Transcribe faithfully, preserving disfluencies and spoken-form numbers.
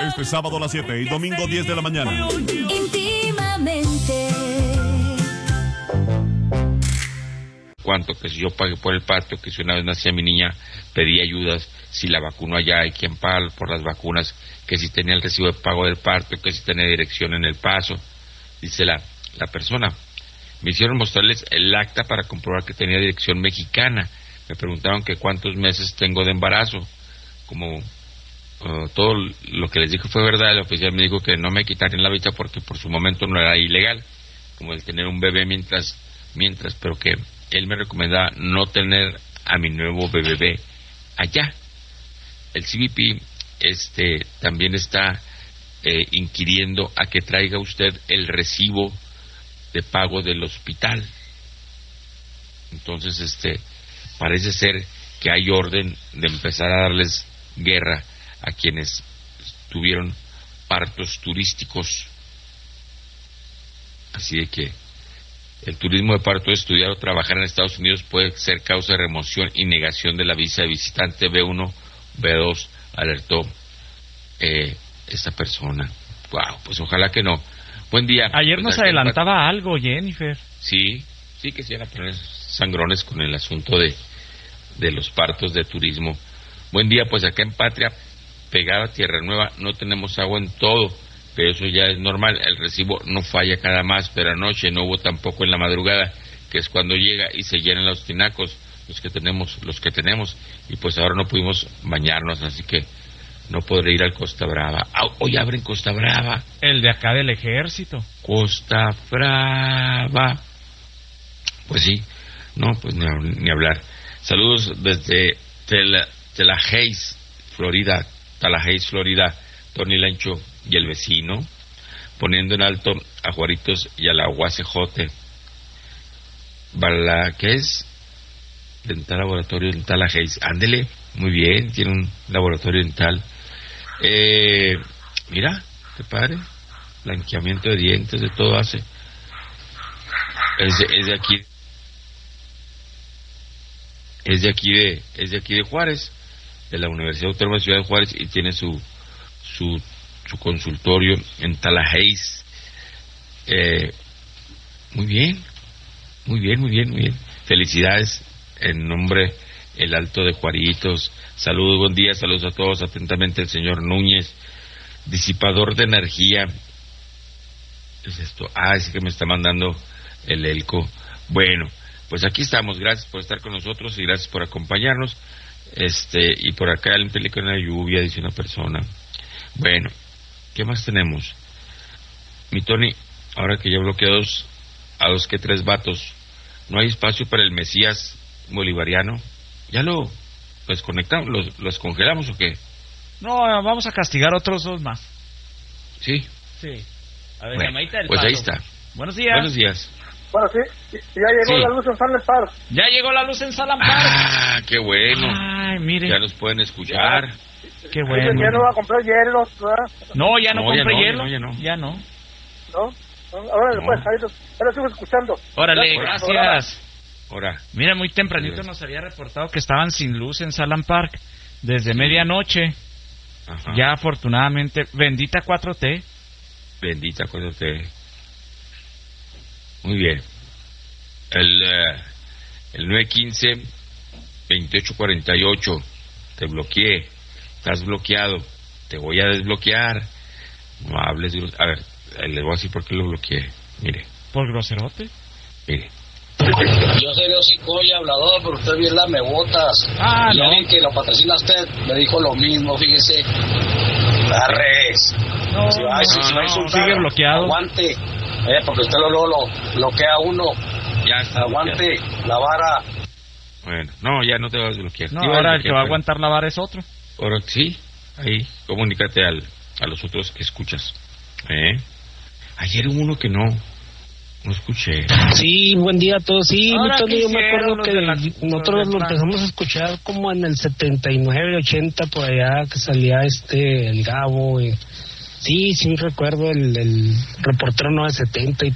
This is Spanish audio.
Este sábado a las siete y domingo diez de la mañana. Íntimamente. Cuánto que si yo pagué por el parto, que si una vez nacía mi niña, pedí ayudas, si la vacunó allá, hay quien paga por las vacunas, que si tenía el recibo de pago del parto, que si tenía dirección en el paso. Dice la, la persona, me hicieron mostrarles el acta para comprobar que tenía dirección mexicana. Me preguntaron que cuántos meses tengo de embarazo. Como uh, todo lo que les dije fue verdad, el oficial me dijo que no me quitarían la visa porque por su momento no era ilegal, como el tener un bebé mientras, mientras, pero que él me recomendaba no tener a mi nuevo bebé allá. El C B P este, también está eh, inquiriendo a que traiga usted el recibo de pago del hospital. Entonces, este, parece ser que hay orden de empezar a darles guerra a quienes tuvieron partos turísticos. Así de que el turismo de parto, estudiar o trabajar en Estados Unidos puede ser causa de remoción y negación de la visa de visitante B uno, B dos, alertó eh, esta persona. Wow, pues ojalá que no. Buen día. Ayer pues nos adelantaba Pat... algo, Jennifer. Sí, sí que se iban a poner sangrones con el asunto de, de los partos de turismo. Buen día, pues acá en Patria, pegada a Tierra Nueva, no tenemos agua en todo, pero eso ya es normal, el recibo no falla cada más, pero anoche no hubo tampoco en la madrugada, que es cuando llega y se llenan los tinacos, los que tenemos, los que tenemos, y pues ahora no pudimos bañarnos, así que no podré ir al Costa Brava. Ah, hoy abren Costa Brava. El de acá del ejército. Costa Brava. Pues sí, no, pues ni, ni hablar. Saludos desde Tel, Tallahassee, Florida, Tallahassee, Florida, Tony Lancho y el vecino, poniendo en alto a Juaritos y a la Guacejote. ¿Para qué es? Dental Laboratorio en Tallahassee. Ándele, muy bien, tiene un laboratorio dental. Eh, mira, qué padre, blanqueamiento de dientes, de todo hace. Es de, es de aquí, es de aquí de, es de aquí de Juárez, de la Universidad Autónoma de Ciudad de Juárez, y tiene su su su consultorio en Tallahassee. Eh, muy bien, muy bien, muy bien, muy bien. Felicidades en nombre el Alto de Juaritos. Saludos, buen día, saludos a todos. Atentamente el señor Núñez, disipador de energía. ¿Qué es esto? Ah, es que me está mandando el Elco. Bueno, pues aquí estamos. Gracias por estar con nosotros y gracias por acompañarnos. Este, y por acá el película en la lluvia, dice una persona. Bueno, ¿qué más tenemos? Mi Tony, ahora que ya bloqueé a dos, a dos que tres vatos, ¿no hay espacio para el Mesías bolivariano? ¿Ya lo desconectamos, los, los congelamos o qué? No, vamos a castigar otros dos más. ¿Sí? Sí. A ver, bueno, llamadita del pues paso. ahí está. Buenos días. Buenos días. Bueno, sí, ya llegó sí. la luz en San Park. Ya llegó la luz en San Park. Ah, qué bueno. Ay, mire. Ya nos pueden escuchar. Ya. Qué bueno. Ya no va a comprar hielos, ¿verdad? No, ya no, no compré ya no, hielo. Ya no, ya no. ¿No? Ahora no. después, ahí lo, ahí lo sigo escuchando. Órale, Gracias. gracias. Ahora. Mira, muy tempranito nos había reportado que estaban sin luz en Salam Park desde medianoche. Ajá. Ya afortunadamente, bendita cuatro T. Bendita cuatro T. Muy bien. El, uh, el nueve quince veintiocho cuarenta y ocho. Te bloqueé. Estás bloqueado. Te voy a desbloquear. No hables. A ver, le voy a decir por qué lo bloqueé. Mire. ¿Por groserote? Mire. Yo soy de hocico y hablador, pero usted bien lame botas. Ah, y no. alguien que lo patrocina a usted me dijo lo mismo, fíjese. Arres. No, si va, no, si, si va a insultar, sigue bloqueado. Aguante. Eh, porque usted lo, lo, lo bloquea a uno. Ya está. Aguante bloqueado. la vara. Bueno, no, ya no te vas a desbloquear. No, Iba ahora a el que va a aguantar la vara es otro. Ahora sí, ahí, comunícate al, a los otros que escuchas. ¿Eh? Ayer hubo uno que no, no escuché. Sí, buen día a todos. Sí, Ahora Tony, yo me acuerdo los que de la- nosotros los lo de empezamos a escuchar como en el setenta y nueve, ochenta, por allá, que salía este, el Gabo. Y... Sí, sí recuerdo el, el reportero nueve setenta y